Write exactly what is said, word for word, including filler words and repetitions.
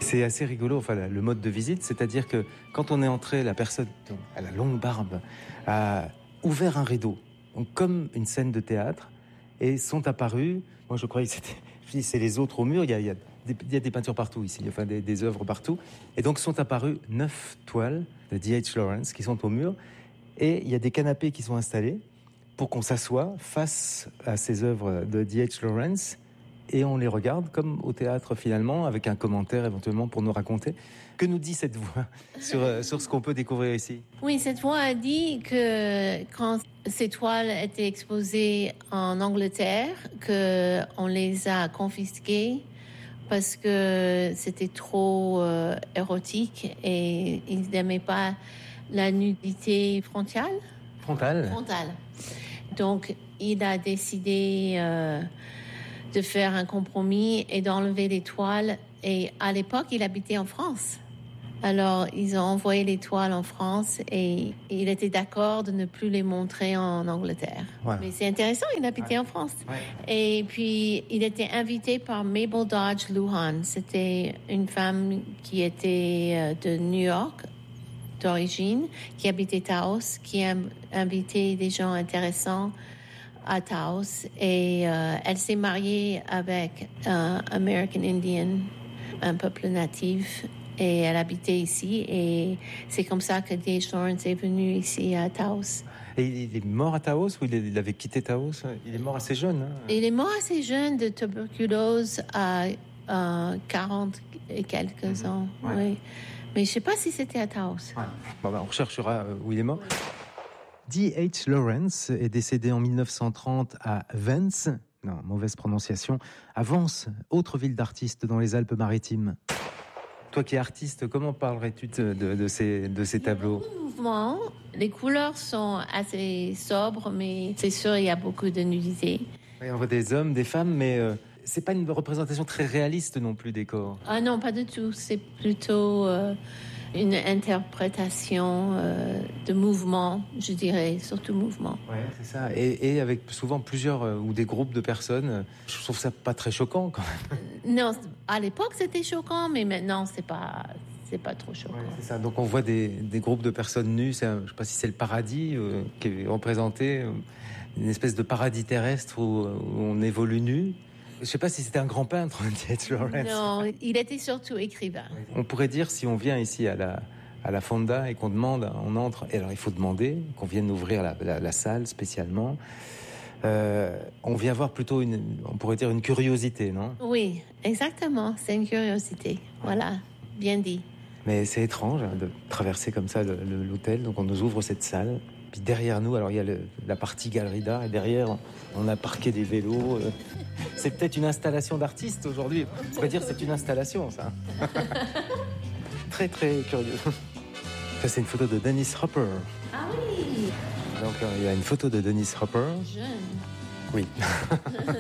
C'est assez rigolo, enfin, le mode de visite, c'est-à-dire que quand on est entré, la personne à la longue barbe a ouvert un rideau, donc comme une scène de théâtre, et sont apparus, moi je croyais que c'était, je dis, c'est les autres au mur, il y a, il y a, des, il y a des peintures partout ici, enfin des, des œuvres partout, et donc sont apparues neuf toiles de D H Lawrence qui sont au mur, et il y a des canapés qui sont installés pour qu'on s'assoie face à ces œuvres de D H Lawrence, et on les regarde comme au théâtre finalement, avec un commentaire éventuellement pour nous raconter. Que nous dit cette voix sur, sur ce qu'on peut découvrir ici? Oui, cette voix a dit que quand ces toiles étaient exposées en Angleterre, qu'on les a confisquées parce que c'était trop euh, érotique et ils n'aimaient pas la nudité frontale. Frontale. Frontale. Donc, il a décidé euh, de faire un compromis et d'enlever les toiles. Et à l'époque, il habitait en France. Alors, ils ont envoyé les toiles en France et il était d'accord de ne plus les montrer en Angleterre. Ouais. Mais c'est intéressant, il habitait ouais. en France. Ouais. Et puis, il était invité par Mabel Dodge Luhan. C'était une femme qui était de New York, d'origine, qui habitait Taos, qui a invité des gens intéressants à Taos. Et euh, elle s'est mariée avec un American Indian, un peuple natif. Et elle habitait ici, et c'est comme ça que D H Lawrence est venu ici à Taos. Et il est mort à Taos ou il avait quitté Taos? Il est mort assez jeune. Hein? Il est mort assez jeune de tuberculose à euh, quarante et quelques mmh. ans. Ouais. Oui. Mais je ne sais pas si c'était à Taos. Ouais. Bon, ben, on recherchera où il est mort. D H Lawrence est décédé en dix-neuf cent trente à Vence, non, mauvaise prononciation, à Vence, autre ville d'artistes dans les Alpes-Maritimes. Toi qui es artiste, comment parlerais-tu de, de, de, ces, de ces tableaux? Il y a beaucoup de mouvements. Les couleurs sont assez sobres, mais c'est sûr, il y a beaucoup de nudité. Oui, on voit des hommes, des femmes, mais euh, c'est pas une représentation très réaliste non plus des corps. Ah non, pas du tout. C'est plutôt euh, une interprétation euh, de mouvement, je dirais, surtout mouvement. Oui, c'est ça. Et, et avec souvent plusieurs euh, ou des groupes de personnes. Je trouve ça pas très choquant quand même. Non, à l'époque c'était choquant, mais maintenant c'est pas, c'est pas trop choquant. Ouais, c'est ça. Donc on voit des, des groupes de personnes nues. C'est un, je sais pas si c'est le paradis euh, qui est représenté, euh, une espèce de paradis terrestre où, où on évolue nu. Je sais pas si c'était un grand peintre, D H Lawrence. Non, il était surtout écrivain. On pourrait dire, si on vient ici à la, à la Fonda et qu'on demande, on entre, et alors il faut demander qu'on vienne ouvrir la, la, la salle spécialement. Euh, on vient voir plutôt une, on pourrait dire une curiosité, non? Oui, exactement. C'est une curiosité. Voilà, bien dit. Mais c'est étrange hein, de traverser comme ça le, le, l'hôtel. Donc on nous ouvre cette salle. Puis derrière nous, alors il y a le, la partie galerie d'art et derrière on a parqué des vélos. Euh, c'est peut-être une installation d'artiste aujourd'hui. On pourrait dire c'est une installation, ça. Très très curieux. Ça c'est une photo de Dennis Hopper. Ah oui. Donc il y a une photo de Dennis Hopper. Jeune. Oui.